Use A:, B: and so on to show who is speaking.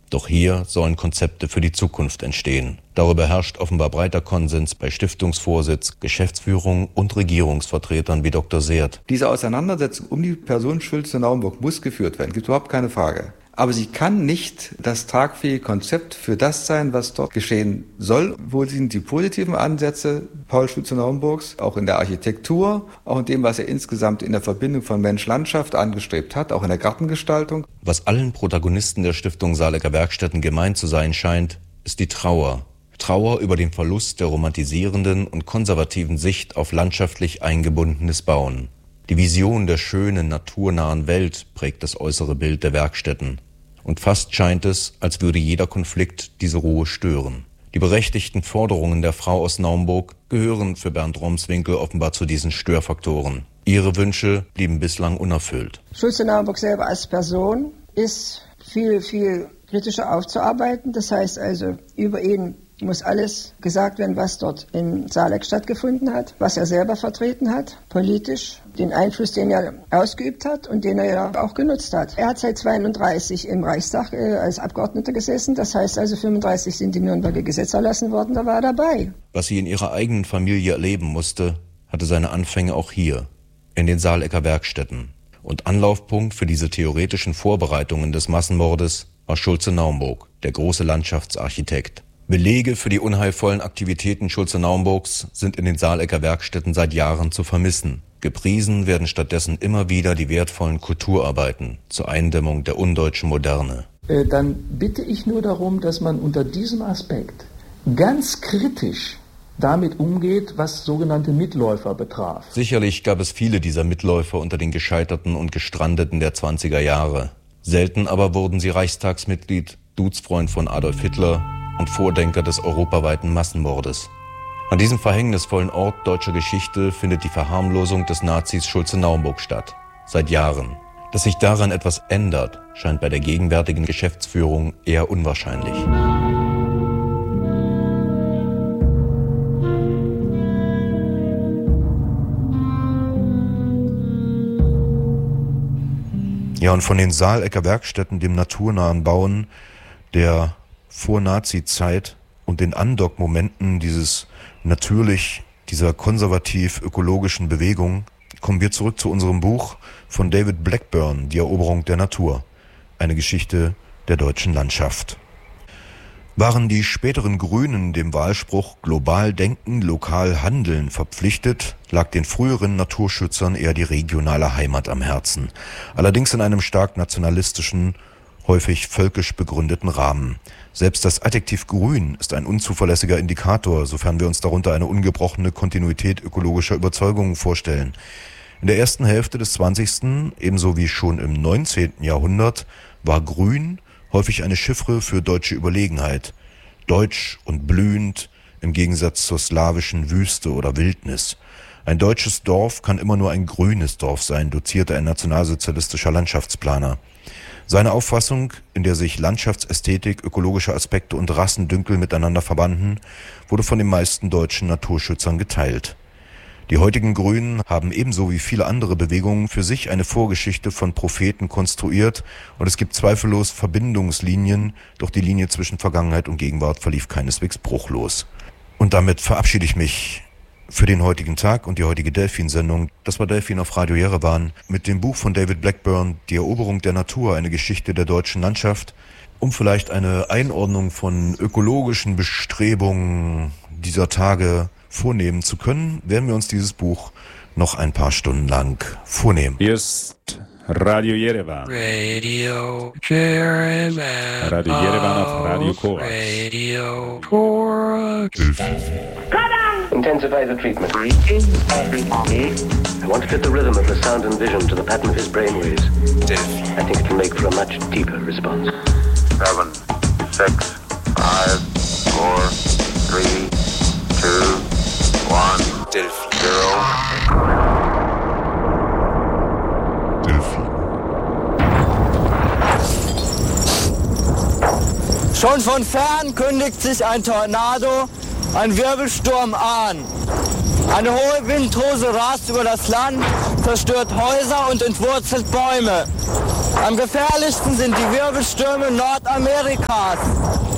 A: Doch hier sollen Konzepte für die Zukunft entstehen. Darüber herrscht offenbar breiter Konsens bei Stiftungsvorsitz, Geschäftsführung und Regierungsvertretern wie Dr. Seert.
B: Diese Auseinandersetzung um die Person Schulze-Naumburg muss geführt werden, gibt überhaupt keine Frage. Aber sie kann nicht das tragfähige Konzept für das sein, was dort geschehen soll. Wo sind die positiven Ansätze Paul Schulze-Naumburgs, auch in der Architektur, auch in dem, was er insgesamt in der Verbindung von Mensch-Landschaft angestrebt hat, auch in der Gartengestaltung.
A: Was allen Protagonisten der Stiftung Saalecker Werkstätten gemein zu sein scheint, ist die Trauer. Trauer über den Verlust der romantisierenden und konservativen Sicht auf landschaftlich eingebundenes Bauen. Die Vision der schönen, naturnahen Welt prägt das äußere Bild der Werkstätten. Und fast scheint es, als würde jeder Konflikt diese Ruhe stören. Die berechtigten Forderungen der Frau aus Naumburg gehören für Bernd Romswinkel offenbar zu diesen Störfaktoren. Ihre Wünsche blieben bislang unerfüllt.
C: Schulze-Naumburg selber als Person ist viel kritischer aufzuarbeiten. Das heißt also, über ihn muss alles gesagt werden, was dort in Saaleck stattgefunden hat, was er selber vertreten hat, politisch, den Einfluss, den er ausgeübt hat und den er ja auch genutzt hat. Er hat seit 1932 im Reichstag als Abgeordneter gesessen, das heißt also 1935 sind die Nürnberger Gesetze erlassen worden, da war er dabei.
A: Was sie in ihrer eigenen Familie erleben musste, hatte seine Anfänge auch hier, in den Saalecker Werkstätten. Und Anlaufpunkt für diese theoretischen Vorbereitungen des Massenmordes war Schulze-Naumburg, der große Landschaftsarchitekt. Belege für die unheilvollen Aktivitäten Schulze-Naumburgs sind in den Saalecker Werkstätten seit Jahren zu vermissen. Gepriesen werden stattdessen immer wieder die wertvollen Kulturarbeiten zur Eindämmung der undeutschen Moderne.
D: Dann bitte ich nur darum, dass man unter diesem Aspekt ganz kritisch damit umgeht, was sogenannte Mitläufer betraf.
A: Sicherlich gab es viele dieser Mitläufer unter den Gescheiterten und Gestrandeten der 20er Jahre. Selten aber wurden sie Reichstagsmitglied, Duzfreund von Adolf Hitler und Vordenker des europaweiten Massenmordes. An diesem verhängnisvollen Ort deutscher Geschichte findet die Verharmlosung des Nazis Schulze-Naumburg statt. Seit Jahren. Dass sich daran etwas ändert, scheint bei der gegenwärtigen Geschäftsführung eher unwahrscheinlich. Ja, und von den Saalecker Werkstätten, dem naturnahen Bauen der Vor-Nazi-Zeit und den Andock-Momenten dieser konservativ-ökologischen Bewegung, kommen wir zurück zu unserem Buch von David Blackburn, Die Eroberung der Natur, eine Geschichte der deutschen Landschaft. Waren die späteren Grünen dem Wahlspruch global denken, lokal handeln verpflichtet, lag den früheren Naturschützern eher die regionale Heimat am Herzen, allerdings in einem stark nationalistischen, häufig völkisch begründeten Rahmen. Selbst das Adjektiv grün ist ein unzuverlässiger Indikator, sofern wir uns darunter eine ungebrochene Kontinuität ökologischer Überzeugungen vorstellen. In der ersten Hälfte des 20., ebenso wie schon im 19. Jahrhundert, war grün häufig eine Chiffre für deutsche Überlegenheit. Deutsch und blühend im Gegensatz zur slawischen Wüste oder Wildnis. Ein deutsches Dorf kann immer nur ein grünes Dorf sein, dozierte ein nationalsozialistischer Landschaftsplaner. Seine Auffassung, in der sich Landschaftsästhetik, ökologische Aspekte und Rassendünkel miteinander verbanden, wurde von den meisten deutschen Naturschützern geteilt. Die heutigen Grünen haben ebenso wie viele andere Bewegungen für sich eine Vorgeschichte von Propheten konstruiert und es gibt zweifellos Verbindungslinien, doch die Linie zwischen Vergangenheit und Gegenwart verlief keineswegs bruchlos. Und damit verabschiede ich mich für den heutigen Tag und die heutige Delfin-Sendung. Das war Delfin auf Radio Jerewan mit dem Buch von David Blackburn, Die Eroberung der Natur, eine Geschichte der deutschen Landschaft. Um vielleicht eine Einordnung von ökologischen Bestrebungen dieser Tage vornehmen zu können, werden wir uns dieses Buch noch ein paar Stunden lang vornehmen.
E: Hier ist Radio Jerewan.
F: Radio Jerewan.
E: Radio Jerewan auf Radio Korax.
F: Radio Korax.
G: Intensify the treatment. I want to fit the rhythm of the sound and vision to the pattern of his brainwaves. I think it will make for a much deeper response.
H: 7, 6, 5, 4, 3, 2, 1, 0.
I: Schon von fern kündigt sich ein Tornado, ein Wirbelsturm an.
J: Eine hohe Windhose rast über das Land, zerstört Häuser und entwurzelt Bäume. Am gefährlichsten sind die Wirbelstürme Nordamerikas.